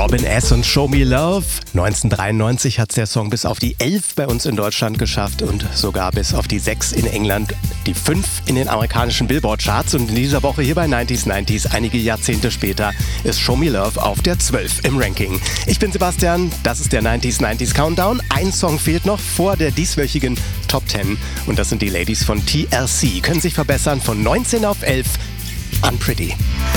Robin S. und Show Me Love. 1993 hat der Song bis auf die 11 bei uns in Deutschland geschafft und sogar bis auf die 6 in England, die 5 in den amerikanischen Billboard-Charts. Und in dieser Woche hier bei 90s, einige Jahrzehnte später, ist Show Me Love auf der 12 im Ranking. Ich bin Sebastian, das ist der 90s Countdown. Ein Song fehlt noch vor der dieswöchigen Top 10 und das sind die Ladies von TLC. Können sich verbessern von 19 auf 11. Unpretty.